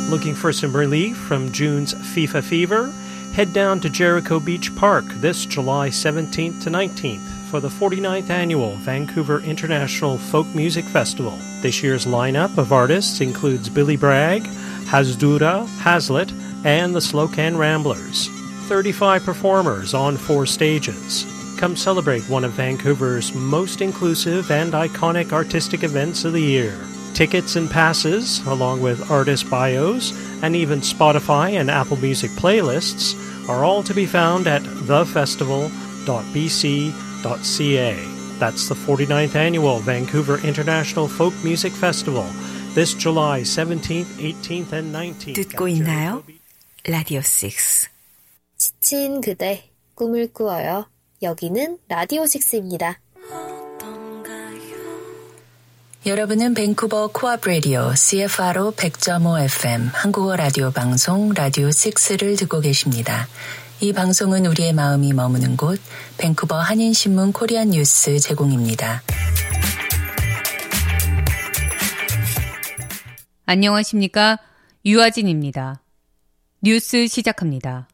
Looking for some relief from June's FIFA fever? Head down to Jericho Beach Park this July 17th to 19th for the 49th annual Vancouver International Folk Music Festival. This year's lineup of artists includes Billy Bragg, Hasdura, Hazlitt, and the Slow Can Ramblers. 35 performers on 4 stages. Come celebrate one of Vancouver's most inclusive and iconic artistic events of the year. Tickets and passes, along with artist bios, and even Spotify and Apple Music playlists, are all to be found at thefestival.bc.ca. That's the 49th annual Vancouver International Folk Music Festival, this July 17th, 18th, and 19th. 듣고 있나요? 라디오 6. 지친 그대, 꿈을 꾸어요. 여기는 라디오 6입니다. 여러분은 밴쿠버 코앞 라디오 CFRO 100.5 FM 한국어 라디오 방송 라디오 6를 듣고 계십니다. 이 방송은 우리의 마음이 머무는 곳 밴쿠버 한인신문 코리안 뉴스 제공입니다. 안녕하십니까? 유아진입니다. 뉴스 시작합니다.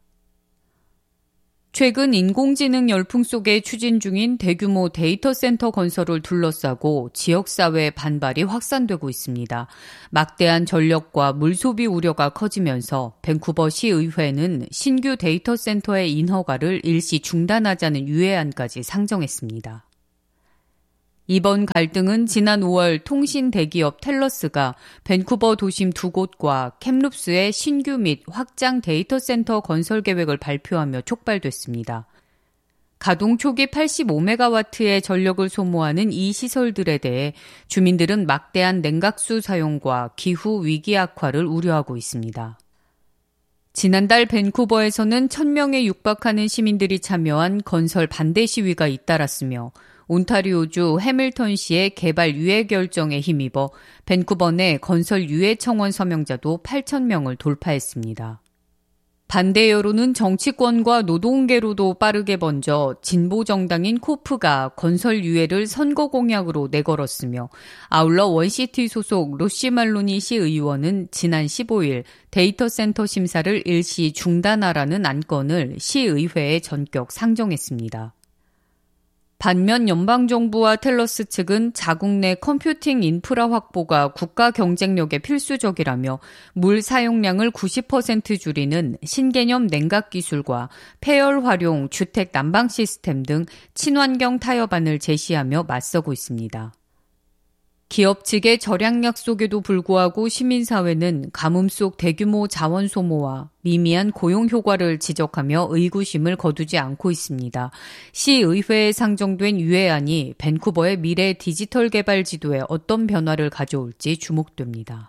최근 인공지능 열풍 속에 추진 중인 대규모 데이터 센터 건설을 둘러싸고 지역사회 반발이 확산되고 있습니다. 막대한 전력과 물 소비 우려가 커지면서 밴쿠버 시의회는 신규 데이터 센터의 인허가를 일시 중단하자는 유예안까지 상정했습니다. 이번 갈등은 지난 5월 통신 대기업 텔러스가 밴쿠버 도심 2곳과 캡룹스의 신규 및 확장 데이터 센터 건설 계획을 발표하며 촉발됐습니다. 가동 초기 85메가와트의 전력을 소모하는 이 시설들에 대해 주민들은 막대한 냉각수 사용과 기후 위기 악화를 우려하고 있습니다. 지난달 밴쿠버에서는 1000명에 육박하는 시민들이 참여한 건설 반대 시위가 잇따랐으며 온타리오주 해밀턴시의 개발 유예 결정에 힘입어 밴쿠버 내 건설 유예 청원 서명자도 8,000명을 돌파했습니다. 반대 여론은 정치권과 노동계로도 빠르게 번져 진보 정당인 코프가 건설 유예를 선거 공약으로 내걸었으며 아울러 원시티 소속 로시 말로니 시의원은 지난 15일 데이터 센터 심사를 일시 중단하라는 안건을 시의회에 전격 상정했습니다. 반면 연방정부와 텔러스 측은 자국 내 컴퓨팅 인프라 확보가 국가 경쟁력에 필수적이라며 물 사용량을 90% 줄이는 신개념 냉각 기술과 폐열 활용 주택 난방 시스템 등 친환경 타협안을 제시하며 맞서고 있습니다. 기업 측의 절약 약속에도 불구하고 시민사회는 가뭄 속 대규모 자원 소모와 미미한 고용 효과를 지적하며 의구심을 거두지 않고 있습니다. 시의회에 상정된 유예안이 밴쿠버의 미래 디지털 개발 지도에 어떤 변화를 가져올지 주목됩니다.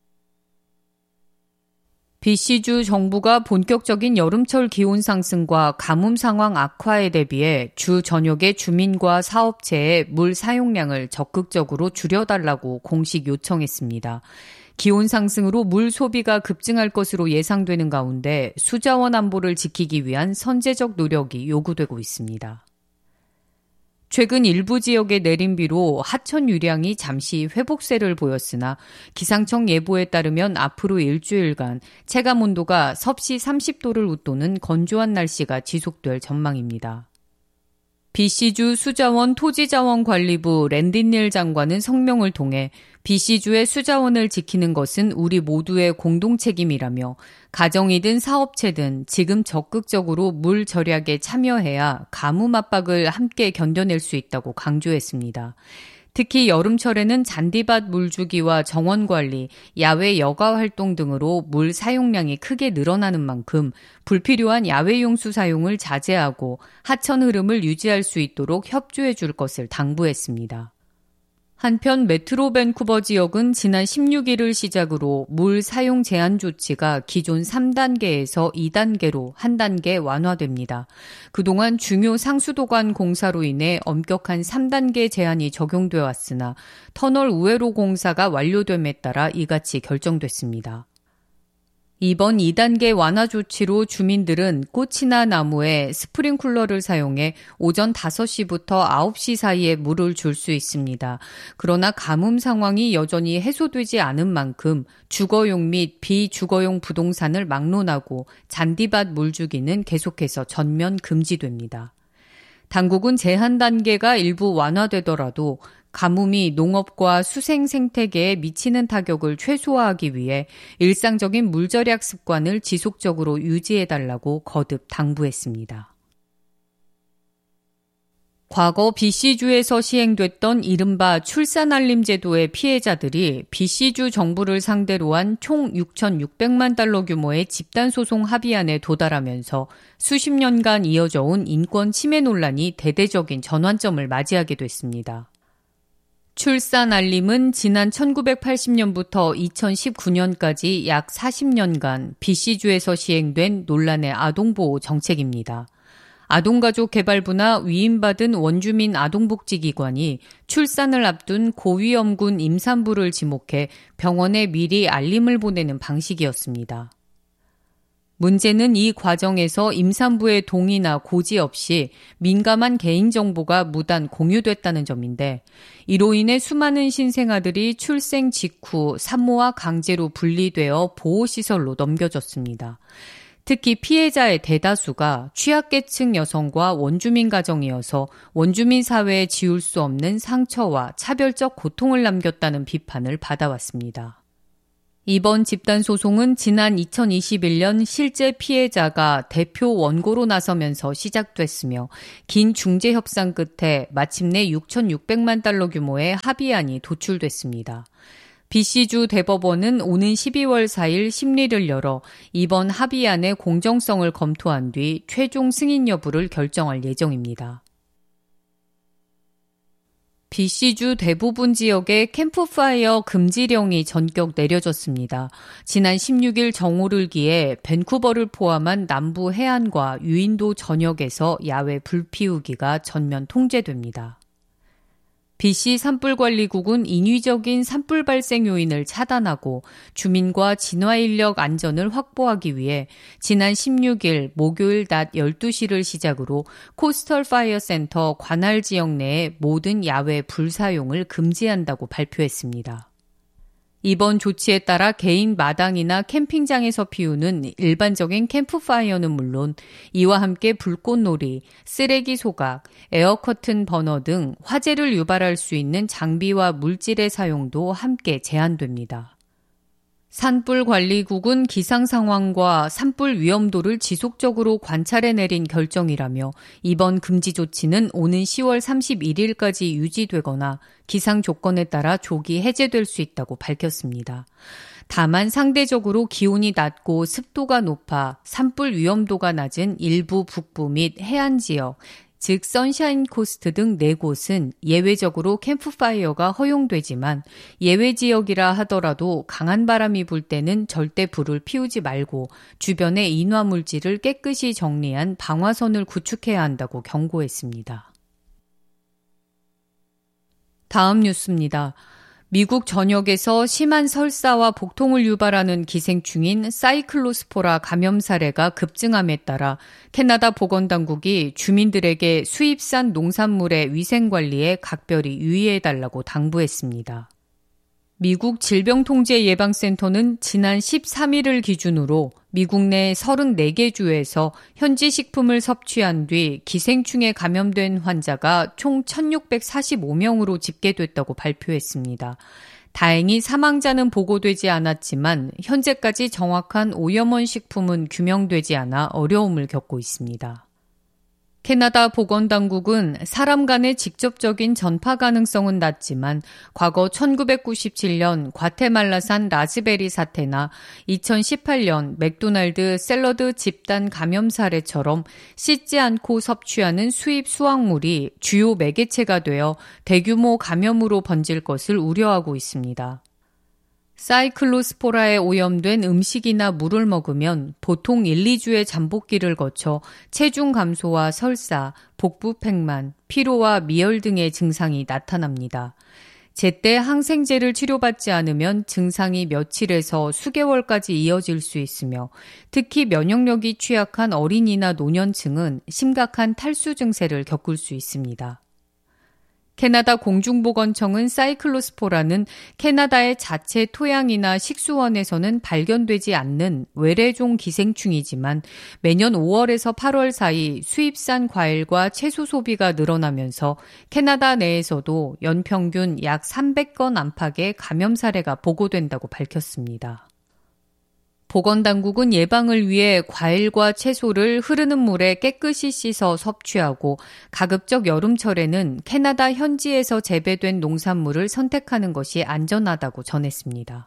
BC주 정부가 본격적인 여름철 기온 상승과 가뭄 상황 악화에 대비해 주 전역의 주민과 사업체의 물 사용량을 적극적으로 줄여달라고 공식 요청했습니다. 기온 상승으로 물 소비가 급증할 것으로 예상되는 가운데 수자원 안보를 지키기 위한 선제적 노력이 요구되고 있습니다. 최근 일부 지역의 내린 비로 하천 유량이 잠시 회복세를 보였으나 기상청 예보에 따르면 앞으로 일주일간 체감 온도가 섭씨 30도를 웃도는 건조한 날씨가 지속될 전망입니다. BC주 수자원 토지자원관리부 랜디닐 장관은 성명을 통해 BC주의 수자원을 지키는 것은 우리 모두의 공동 책임이라며 가정이든 사업체든 지금 적극적으로 물 절약에 참여해야 가뭄 압박을 함께 견뎌낼 수 있다고 강조했습니다. 특히 여름철에는 잔디밭 물주기와 정원관리, 야외 여가 활동 등으로 물 사용량이 크게 늘어나는 만큼 불필요한 야외 용수 사용을 자제하고 하천 흐름을 유지할 수 있도록 협조해 줄 것을 당부했습니다. 한편 메트로 밴쿠버 지역은 지난 16일을 시작으로 물 사용 제한 조치가 기존 3단계에서 2단계로 한 단계 완화됩니다. 그동안 중요 상수도관 공사로 인해 엄격한 3단계 제한이 적용되어 왔으나 터널 우회로 공사가 완료됨에 따라 이같이 결정됐습니다. 이번 2단계 완화 조치로 주민들은 꽃이나 나무에 스프링쿨러를 사용해 오전 5시부터 9시 사이에 물을 줄 수 있습니다. 그러나 가뭄 상황이 여전히 해소되지 않은 만큼 주거용 및 비주거용 부동산을 막론하고 잔디밭 물주기는 계속해서 전면 금지됩니다. 당국은 제한 단계가 일부 완화되더라도 가뭄이 농업과 수생 생태계에 미치는 타격을 최소화하기 위해 일상적인 물 절약 습관을 지속적으로 유지해달라고 거듭 당부했습니다. 과거 BC주에서 시행됐던 이른바 출산알림 제도의 피해자들이 BC주 정부를 상대로 한 총 6,600만 달러 규모의 집단소송 합의안에 도달하면서 수십 년간 이어져 온 인권 침해 논란이 대대적인 전환점을 맞이하게 됐습니다. 출산 알림은 지난 1980년부터 2019년까지 약 40년간 BC주에서 시행된 논란의 아동보호 정책입니다. 아동가족개발부나 위임받은 원주민 아동복지기관이 출산을 앞둔 고위험군 임산부를 지목해 병원에 미리 알림을 보내는 방식이었습니다. 문제는 이 과정에서 임산부의 동의나 고지 없이 민감한 개인정보가 무단 공유됐다는 점인데 이로 인해 수많은 신생아들이 출생 직후 산모와 강제로 분리되어 보호시설로 넘겨졌습니다. 특히 피해자의 대다수가 취약계층 여성과 원주민 가정이어서 원주민 사회에 지울 수 없는 상처와 차별적 고통을 남겼다는 비판을 받아왔습니다. 이번 집단소송은 지난 2021년 실제 피해자가 대표 원고로 나서면서 시작됐으며 긴 중재 협상 끝에 마침내 6,600만 달러 규모의 합의안이 도출됐습니다. BC주 대법원은 오는 12월 4일 심리를 열어 이번 합의안의 공정성을 검토한 뒤 최종 승인 여부를 결정할 예정입니다. BC주 대부분 지역에 캠프파이어 금지령이 전격 내려졌습니다. 지난 16일 정오를 기해 밴쿠버를 포함한 남부 해안과 유인도 전역에서 야외 불피우기가 전면 통제됩니다. BC 산불관리국은 인위적인 산불 발생 요인을 차단하고 주민과 진화인력 안전을 확보하기 위해 지난 16일 목요일 낮 12시를 시작으로 코스털 파이어 센터 관할 지역 내의 모든 야외 불 사용을 금지한다고 발표했습니다. 이번 조치에 따라 개인 마당이나 캠핑장에서 피우는 일반적인 캠프파이어는 물론 이와 함께 불꽃놀이, 쓰레기 소각, 에어커튼 버너 등 화재를 유발할 수 있는 장비와 물질의 사용도 함께 제한됩니다. 산불관리국은 기상 상황과 산불 위험도를 지속적으로 관찰해 내린 결정이라며 이번 금지 조치는 오는 10월 31일까지 유지되거나 기상 조건에 따라 조기 해제될 수 있다고 밝혔습니다. 다만 상대적으로 기온이 낮고 습도가 높아 산불 위험도가 낮은 일부 북부 및 해안 지역, 즉 선샤인 코스트 등 4곳은 예외적으로 캠프파이어가 허용되지만 예외 지역이라 하더라도 강한 바람이 불 때는 절대 불을 피우지 말고 주변의 인화물질을 깨끗이 정리한 방화선을 구축해야 한다고 경고했습니다. 다음 뉴스입니다. 미국 전역에서 심한 설사와 복통을 유발하는 기생충인 사이클로스포라 감염 사례가 급증함에 따라 캐나다 보건당국이 주민들에게 수입산 농산물의 위생관리에 각별히 유의해달라고 당부했습니다. 미국 질병통제예방센터는 지난 13일을 기준으로 미국 내 34개 주에서 현지 식품을 섭취한 뒤 기생충에 감염된 환자가 총 1,645명으로 집계됐다고 발표했습니다. 다행히 사망자는 보고되지 않았지만 현재까지 정확한 오염원 식품은 규명되지 않아 어려움을 겪고 있습니다. 캐나다 보건당국은 사람 간의 직접적인 전파 가능성은 낮지만 과거 1997년 과테말라산 라즈베리 사태나 2018년 맥도날드 샐러드 집단 감염 사례처럼 씻지 않고 섭취하는 수입 수확물이 주요 매개체가 되어 대규모 감염으로 번질 것을 우려하고 있습니다. 사이클로스포라에 오염된 음식이나 물을 먹으면 보통 1-2주의 잠복기를 거쳐 체중 감소와 설사, 복부 팽만, 피로와 미열 등의 증상이 나타납니다. 제때 항생제를 치료받지 않으면 증상이 며칠에서 수개월까지 이어질 수 있으며 특히 면역력이 취약한 어린이나 노년층은 심각한 탈수 증세를 겪을 수 있습니다. 캐나다 공중보건청은 사이클로스포라는 캐나다의 자체 토양이나 식수원에서는 발견되지 않는 외래종 기생충이지만 매년 5월에서 8월 사이 수입산 과일과 채소 소비가 늘어나면서 캐나다 내에서도 연평균 약 300건 안팎의 감염 사례가 보고된다고 밝혔습니다. 보건당국은 예방을 위해 과일과 채소를 흐르는 물에 깨끗이 씻어 섭취하고 가급적 여름철에는 캐나다 현지에서 재배된 농산물을 선택하는 것이 안전하다고 전했습니다.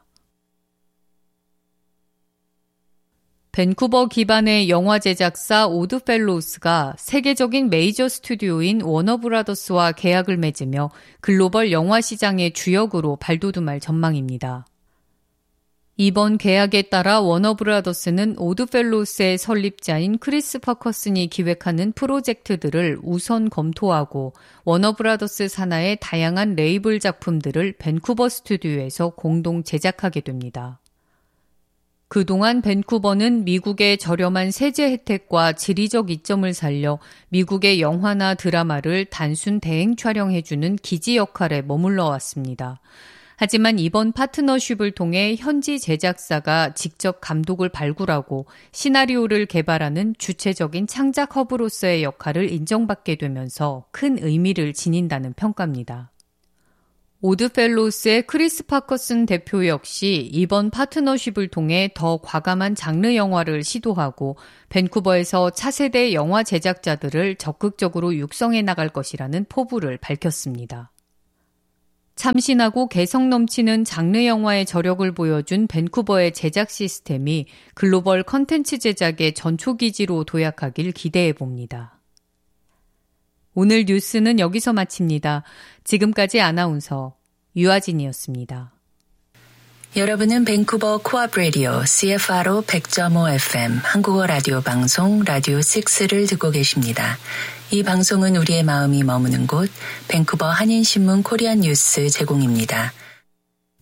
밴쿠버 기반의 영화 제작사 오드펠로우스가 세계적인 메이저 스튜디오인 워너브라더스와 계약을 맺으며 글로벌 영화 시장의 주역으로 발돋움할 전망입니다. 이번 계약에 따라 워너브라더스는 오드펠로우스의 설립자인 크리스 퍼커슨이 기획하는 프로젝트들을 우선 검토하고 워너브라더스 산하의 다양한 레이블 작품들을 밴쿠버 스튜디오에서 공동 제작하게 됩니다. 그동안 밴쿠버는 미국의 저렴한 세제 혜택과 지리적 이점을 살려 미국의 영화나 드라마를 단순 대행 촬영해주는 기지 역할에 머물러 왔습니다. 하지만 이번 파트너십을 통해 현지 제작사가 직접 감독을 발굴하고 시나리오를 개발하는 주체적인 창작 허브로서의 역할을 인정받게 되면서 큰 의미를 지닌다는 평가입니다. 오드펠로우스의 크리스 파커슨 대표 역시 이번 파트너십을 통해 더 과감한 장르 영화를 시도하고 밴쿠버에서 차세대 영화 제작자들을 적극적으로 육성해 나갈 것이라는 포부를 밝혔습니다. 참신하고 개성 넘치는 장르 영화의 저력을 보여준 밴쿠버의 제작 시스템이 글로벌 컨텐츠 제작의 전초기지로 도약하길 기대해 봅니다. 오늘 뉴스는 여기서 마칩니다. 지금까지 아나운서 유아진이었습니다. 여러분은 밴쿠버 코업 라디오 CFRO 100.5 FM 한국어 라디오 방송 라디오 6를 듣고 계십니다. 이 방송은 우리의 마음이 머무는 곳 밴쿠버 한인신문 코리안 뉴스 제공입니다.